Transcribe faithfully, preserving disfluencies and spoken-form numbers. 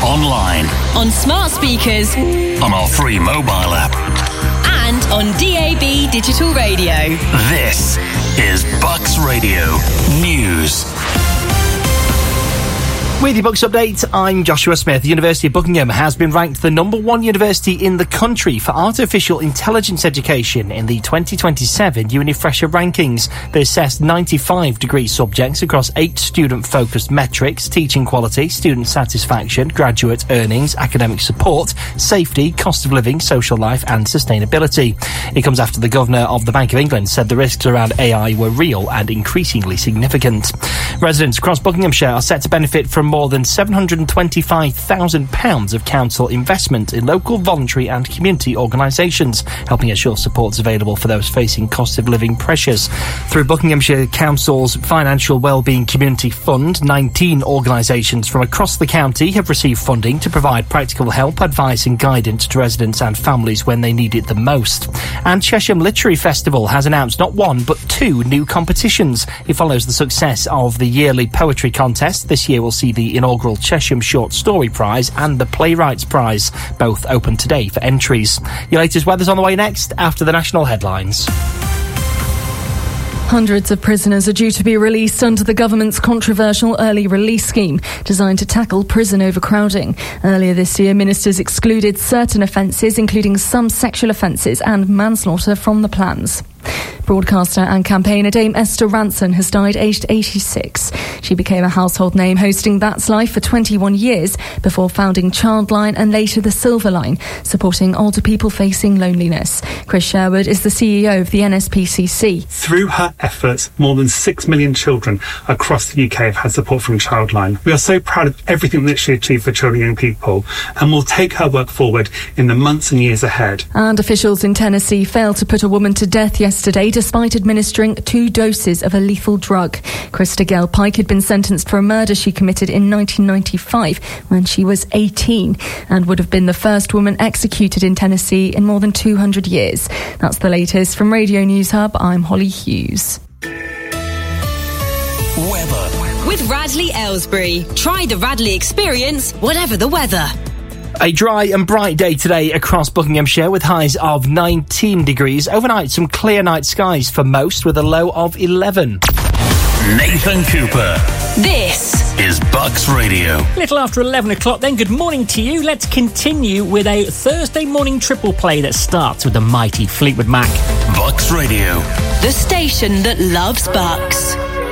online, on smart speakers, on our free mobile app, and on D A B digital radio. This is Bucks Radio News. With your Bucks update, I'm Joshua Smith. The University of Buckingham has been ranked the number one university in the country for artificial intelligence education in the twenty twenty-seven UniFresher rankings. They assessed ninety-five degree subjects across eight student-focused metrics: teaching quality, student satisfaction, graduate earnings, academic support, safety, cost of living, social life and sustainability. It comes after the Governor of the Bank of England said the risks around A I were real and increasingly significant. Residents across Buckinghamshire are set to benefit from more than seven hundred twenty-five thousand pounds of council investment in local voluntary and community organisations, helping ensure support's available for those facing cost of living pressures. Through Buckinghamshire Council's Financial Wellbeing Community Fund, nineteen organisations from across the county have received funding to provide practical help, advice and guidance to residents and families when they need it the most. And Chesham Literary Festival has announced not one but two new competitions. It follows the success of the yearly poetry contest. This year will see the inaugural Chesham Short Story Prize and the Playwrights Prize, both open today for entries. Your latest weather's on the way next, after the national headlines. Hundreds of prisoners are due to be released under the government's controversial early release scheme designed to tackle prison overcrowding. Earlier this year, ministers excluded certain offences, including some sexual offences and manslaughter, from the plans. Broadcaster and campaigner Dame Esther Rantzen has died aged eighty-six. She became a household name hosting That's Life for twenty-one years before founding Childline and later the Silver Line, supporting older people facing loneliness. Chris Sherwood is the C E O of the N S P C C. Through her efforts, more than six million children across the U K have had support from Childline. We are so proud of everything that she achieved for children and young people, and will take her work forward in the months and years ahead. And officials in Tennessee failed to put a woman to death yesterday despite administering two doses of a lethal drug. Krista Gale Pike had been sentenced for a murder she committed in nineteen ninety-five when she was eighteen and would have been the first woman executed in Tennessee in more than two hundred years. That's the latest from Radio News Hub. I'm Holly Hughes. Weather. With Radley Aylesbury. Try the Radley experience, whatever the weather. A dry and bright day today across Buckinghamshire with highs of nineteen degrees. Overnight, some clear night skies for most with a low of eleven. Nathan Cooper. This is Bucks Radio. Little after eleven o'clock then, good morning to you. Let's continue with a Thursday morning triple play that starts with the mighty Fleetwood Mac. Bucks Radio. The station that loves Bucks.